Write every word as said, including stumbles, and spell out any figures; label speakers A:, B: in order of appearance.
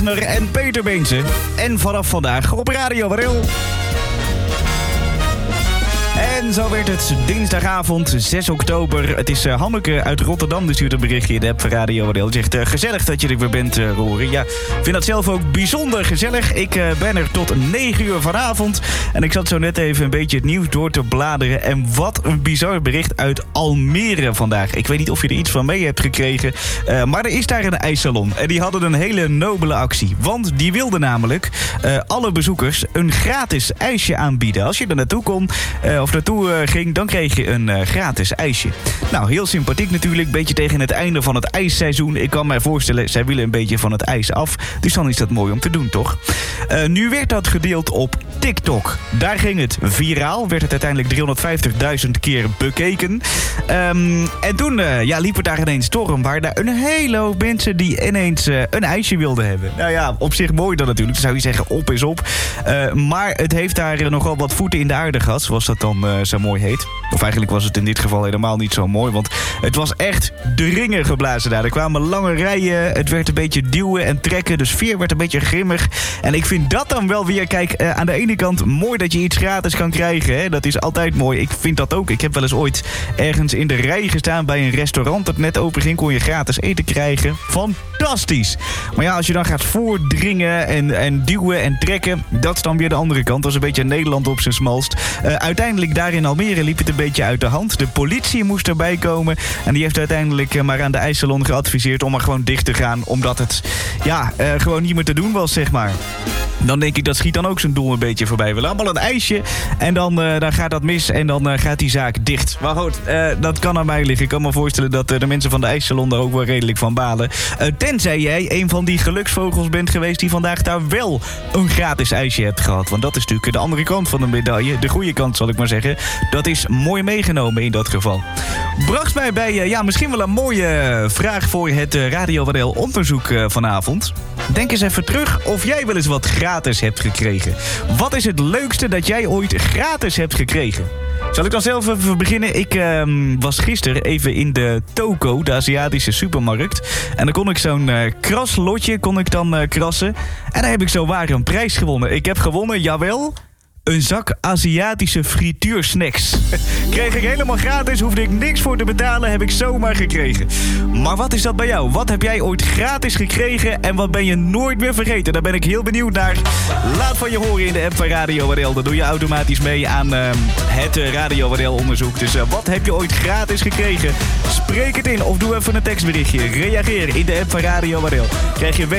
A: En Peter Beense. En vanaf vandaag op Radio Warel. En zo werd het dinsdagavond, zes oktober. Het is uh, Hanneke uit Rotterdam, die stuurt een berichtje in de app van Radio Warel. Die zegt, uh, gezellig dat je er weer bent, uh, Rory. Ja, ik vind dat zelf ook bijzonder gezellig. Ik uh, ben er tot negen uur vanavond. En ik zat zo net even een beetje het nieuws door te bladeren. En wat een bizar bericht uit Almere vandaag. Ik weet niet of je er iets van mee hebt gekregen. Uh, maar er is daar een ijssalon. En die hadden een hele nobele actie. Want die wilden namelijk uh, alle bezoekers een gratis ijsje aanbieden. Als je er naartoe kon, uh, of naartoe uh, ging, dan kreeg je een uh, gratis ijsje. Nou, heel sympathiek natuurlijk. Beetje tegen het einde van het ijsseizoen. Ik kan mij voorstellen, zij willen een beetje van het ijs af. Dus dan is dat mooi om te doen, toch? Uh, nu werd dat gedeeld op TikTok. Daar ging het viraal. Werd het uiteindelijk driehonderdvijftigduizend keer bekeken. Um, en toen uh, ja, liep er daar ineens storm. Waar daar een hele hoop mensen die ineens uh, een ijsje wilden hebben. Nou ja, op zich mooi dan natuurlijk. Dan zou je zeggen, op is op. Uh, maar het heeft daar uh, nogal wat voeten in de aarde gehad. Zoals dat dan uh, zo mooi heet. Of eigenlijk was het in dit geval helemaal niet zo mooi. Want het was echt dringen geblazen daar. Er kwamen lange rijen. Het werd een beetje duwen en trekken. De sfeer werd een beetje grimmig. En ik vind dat dan wel weer, kijk, uh, aan de ene kant mooi dat je iets gratis kan krijgen. Hè? Dat is altijd mooi. Ik vind dat ook. Ik heb wel eens ooit ergens in de rij gestaan bij een restaurant dat net open ging. Kon je gratis eten krijgen. Fantastisch. Maar ja, als je dan gaat voordringen en, en duwen en trekken, dat is dan weer de andere kant. Dat is een beetje Nederland op zijn smalst. Uh, uiteindelijk daar in Almere liep het een beetje uit de hand. De politie moest erbij komen. En die heeft uiteindelijk uh, maar aan de ijssalon geadviseerd om maar gewoon dicht te gaan. Omdat het ja, uh, gewoon niet meer te doen was, zeg maar. Dan denk ik, dat schiet dan ook zijn doel een beetje voorbij. We willen allemaal een ijsje en dan, uh, dan gaat dat mis en dan uh, gaat die zaak dicht. Maar goed, uh, dat kan aan mij liggen. Ik kan me voorstellen dat uh, de mensen van de ijssalon daar ook wel redelijk van balen. Uh, tenzij jij een van die geluksvogels bent geweest die vandaag daar wel een gratis ijsje hebt gehad. Want dat is natuurlijk de andere kant van de medaille. De goede kant, zal ik maar zeggen. Dat is mooi meegenomen in dat geval. Bracht mij bij, uh, ja, misschien wel een mooie vraag voor het uh, Radio Warel onderzoek uh, vanavond. Denk eens even terug of jij wel eens wat gratis hebt gekregen. Wat is het leukste dat jij ooit gratis hebt gekregen? Zal ik dan zelf even beginnen? Ik uh, was gisteren even in de Toko, de Aziatische supermarkt. En dan kon ik zo'n uh, kraslotje kon ik dan uh, krassen. En daar heb ik zowaar een prijs gewonnen. Ik heb gewonnen, jawel, een zak Aziatische frituursnacks. Kreeg ik helemaal gratis, hoefde ik niks voor te betalen, heb ik zomaar gekregen. Maar wat is dat bij jou? Wat heb jij ooit gratis gekregen en wat ben je nooit meer vergeten? Daar ben ik heel benieuwd naar. Laat van je horen in de app van Radio Warel. Dan doe je automatisch mee aan uh, het uh, Radio Warel onderzoek. Dus uh, wat heb je ooit gratis gekregen? Spreek het in of doe even een tekstberichtje. Reageer in de app van Radio Warel. Krijg je